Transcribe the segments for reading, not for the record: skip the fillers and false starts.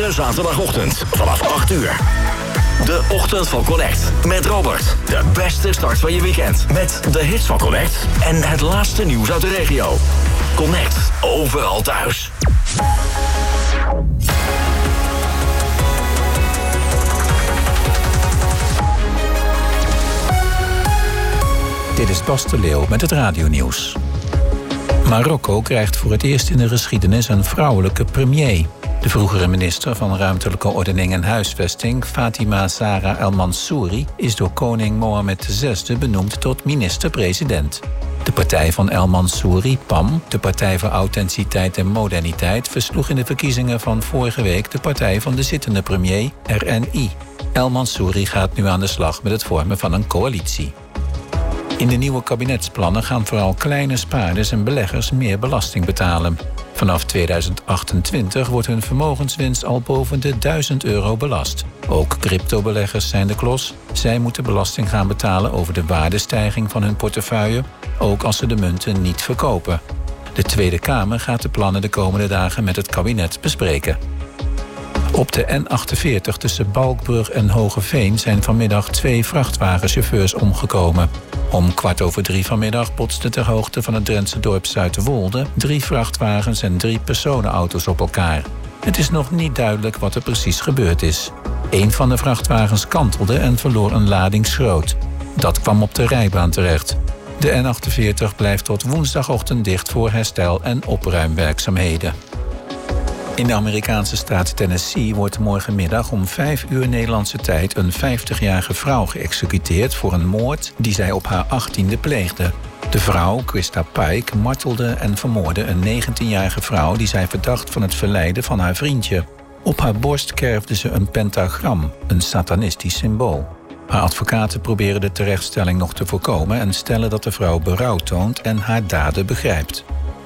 Iedere zaterdagochtend vanaf 8 uur. De Ochtend van Connect met Robert. De beste start van je weekend. Met de hits van Connect en het laatste nieuws uit de regio. Connect, overal thuis. Dit is Bas de Leeuw met het radionieuws. Marokko krijgt voor het eerst in de geschiedenis een vrouwelijke premier. De vroegere minister van Ruimtelijke Ordening en Huisvesting, Fatima Zahra El Mansouri, is door koning Mohammed VI benoemd tot minister-president. De partij van El Mansouri, PAM, de Partij voor Authenticiteit en Moderniteit, versloeg in de verkiezingen van vorige week de partij van de zittende premier, RNI. El Mansouri gaat nu aan de slag met het vormen van een coalitie. In de nieuwe kabinetsplannen gaan vooral kleine spaarders en beleggers meer belasting betalen. Vanaf 2028 wordt hun vermogenswinst al boven de €1000 belast. Ook cryptobeleggers zijn de klos. Zij moeten belasting gaan betalen over de waardestijging van hun portefeuille, ook als ze de munten niet verkopen. De Tweede Kamer gaat de plannen de komende dagen met het kabinet bespreken. Op de N48 tussen Balkbrug en Hogeveen zijn vanmiddag 2 vrachtwagenchauffeurs omgekomen. Om 2:15 vanmiddag botsten ter hoogte van het Drentse dorp Zuidwolde 3 vrachtwagens en 3 personenauto's op elkaar. Het is nog niet duidelijk wat er precies gebeurd is. Een van de vrachtwagens kantelde en verloor een lading schroot. Dat kwam op de rijbaan terecht. De N48 blijft tot woensdagochtend dicht voor herstel- en opruimwerkzaamheden. In de Amerikaanse staat Tennessee wordt morgenmiddag om 5 uur Nederlandse tijd een 50-jarige vrouw geëxecuteerd voor een moord die zij op haar 18e pleegde. De vrouw, Krista Pike, martelde en vermoordde een 19-jarige vrouw die zij verdacht van het verleiden van haar vriendje. Op haar borst kerfde ze een pentagram, een satanistisch symbool. Haar advocaten proberen de terechtstelling nog te voorkomen en stellen dat de vrouw berouw toont en haar daden begrijpt.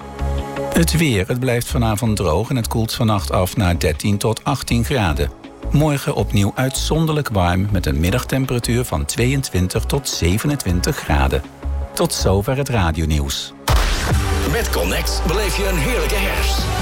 Het weer. Het blijft vanavond droog en het koelt vannacht af naar 13 tot 18 graden. Morgen opnieuw uitzonderlijk warm met een middagtemperatuur van 22 tot 27 graden. Tot zover het radionieuws. Met Connect beleef je een heerlijke herfst.